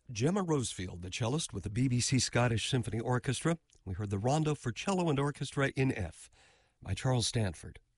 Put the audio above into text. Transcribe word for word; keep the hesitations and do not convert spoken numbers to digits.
Gemma Rosefield, the cellist with the B B C Scottish Symphony Orchestra. We heard the Rondo for Cello and Orchestra in F by Charles Stanford.